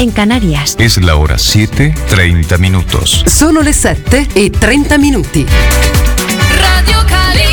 en Canarias. Es la hora 7:30 minutos. Sono le 7:30. Radio Calima.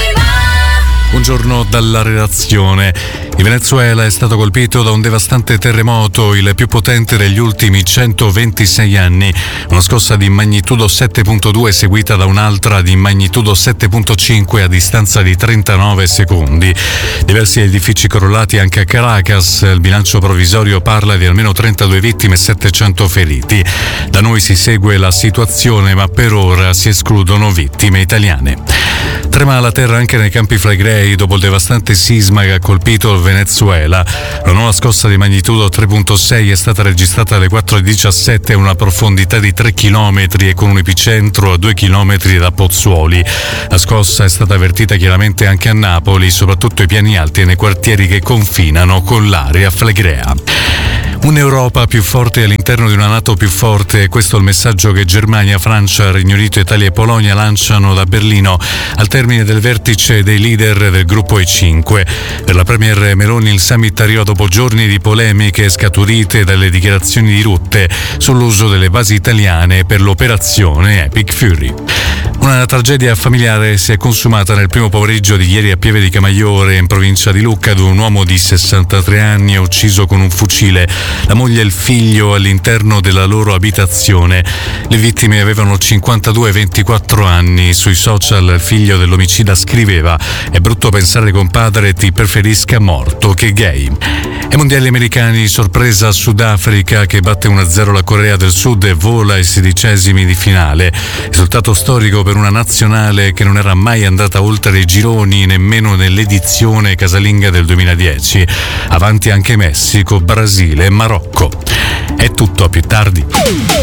Buongiorno dalla redazione. Il Venezuela è stato colpito da un devastante terremoto, il più potente degli ultimi 126 anni. Una scossa di magnitudo 7.2 seguita da un'altra di magnitudo 7.5 a distanza di 39 secondi. Diversi edifici crollati anche a Caracas. Il bilancio provvisorio parla di almeno 32 vittime e 700 feriti. Da noi si segue la situazione, ma per ora si escludono vittime italiane. Trema la terra anche nei Campi Flegrei dopo il devastante sisma che ha colpito il Venezuela. La nuova scossa di magnitudo 3.6 è stata registrata alle 4:17 a una profondità di 3 km e con un epicentro a 2 km da Pozzuoli. La scossa è stata avvertita chiaramente anche a Napoli, soprattutto ai piani alti e nei quartieri che confinano con l'area flegrea. Un'Europa più forte all'interno di una NATO più forte, questo è il messaggio che Germania, Francia, Regno Unito, Italia e Polonia lanciano da Berlino al termine del vertice dei leader del gruppo E5. Per la premier Meloni il summit arriva dopo giorni di polemiche scaturite dalle dichiarazioni di Rutte sull'uso delle basi italiane per l'operazione Epic Fury. Una tragedia familiare si è consumata nel primo pomeriggio di ieri a Pieve di Camaiore, in provincia di Lucca, dove un uomo di 63 anni è ucciso con un fucile. La moglie e il figlio all'interno della loro abitazione. Le vittime avevano 52 e 24 anni. Sui social il figlio dell'omicida scriveva: "È brutto pensare compadre ti preferisca morto che gay". Ai mondiali americani, sorpresa Sudafrica che batte 1-0 la Corea del Sud e vola ai 16esimi di finale. Risultato storico per una nazionale che non era mai andata oltre i gironi nemmeno nell'edizione casalinga del 2010. Avanti anche Messico, Brasile e Marocco. È tutto, a più tardi.